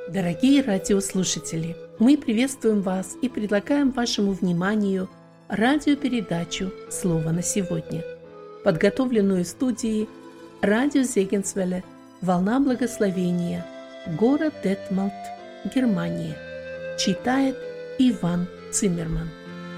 Дорогие радиослушатели, мы приветствуем вас и предлагаем вашему вниманию радиопередачу «Слово на сегодня», подготовленную студией радио Зегенсвелле «Волна благословения», город Детмалт, Германия. Читает Иван Циммерман.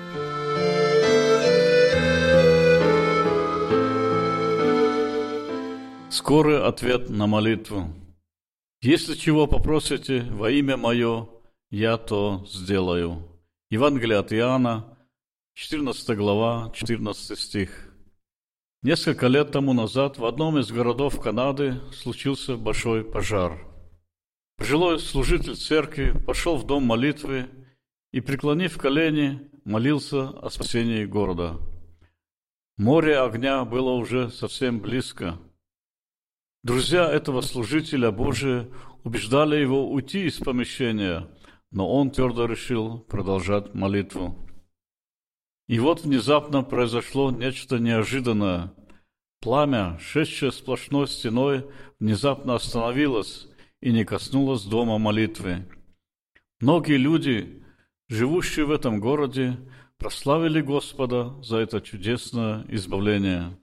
Скорый ответ на молитву. Если чего попросите во имя Мое, я то сделаю. Евангелие от Иоанна, 14 глава, 14 стих. Несколько лет тому назад в одном из городов Канады случился большой пожар. Пожилой служитель церкви пошел в дом молитвы и, преклонив колени, молился о спасении города. Море огня было уже совсем близко. Друзья этого служителя Божия убеждали его уйти из помещения, но он твердо решил продолжать молитву. И вот внезапно произошло нечто неожиданное. Пламя, шедшее сплошной стеной, внезапно остановилось и не коснулось дома молитвы. Многие люди, живущие в этом городе, прославили Господа за это чудесное избавление.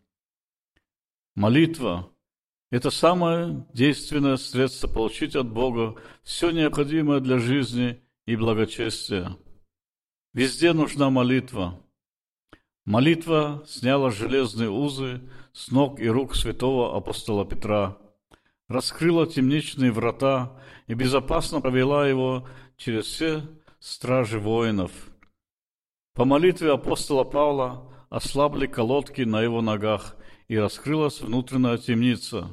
Молитва – это самое действенное средство получить от Бога все необходимое для жизни и благочестия. Везде нужна молитва. Молитва сняла железные узы с ног и рук святого апостола Петра, раскрыла темничные врата и безопасно провела его через все стражи воинов. По молитве апостола Павла ослабли колодки на его ногах, и раскрылась внутренняя темница.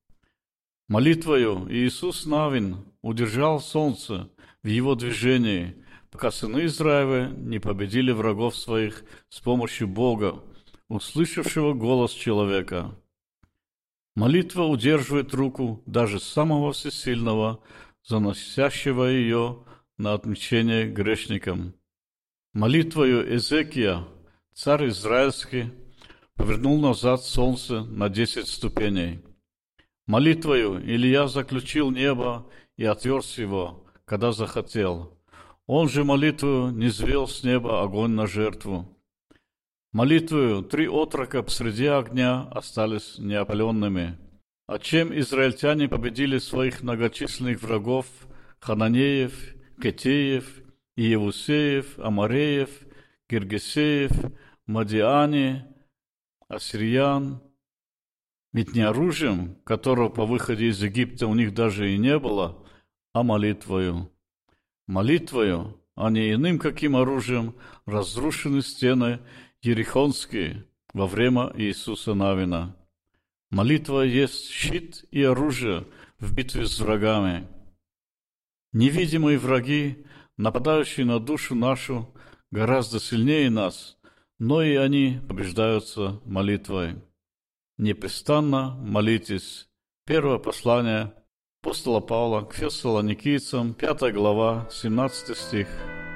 Молитвою Иисус Навин удержал солнце в его движении, пока сыны Израиля не победили врагов своих с помощью Бога, услышавшего голос человека. Молитва удерживает руку даже самого всесильного, заносящего ее на отмщение грешникам. Молитвою Эзекия, царь израильский, повернул назад солнце на 10 ступеней. Молитвою Илья заключил небо и отверз его, когда захотел. Он же молитвою низвел с неба огонь на жертву. Молитвою 3 отрока посреди огня остались неопаленными. А чем израильтяне победили своих многочисленных врагов, хананеев, кетеев, иевусеев, амореев, гиргесеев, мадиане, ассириян? Ведь не оружием, которого по выходе из Египта у них даже и не было, а молитвою. Молитвою, а не иным каким оружием, разрушены стены ерихонские во время Иисуса Навина. Молитва есть щит и оружие в битве с врагами. Невидимые враги, нападающие на душу нашу, гораздо сильнее нас, но и они побеждаются молитвой. Непрестанно молитесь. Первое послание апостола Павла к Фессалоникийцам, 5 глава, 17 стих.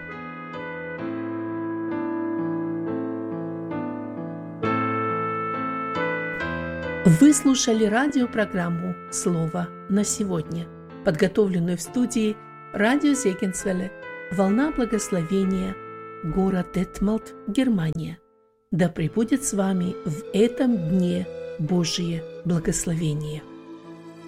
Вы слушали радиопрограмму «Слово на сегодня», подготовленную в студии радио Зегенсвелле «Волна благословения», город Детмалт, Германия. Да пребудет с вами в этом дне Божие благословение.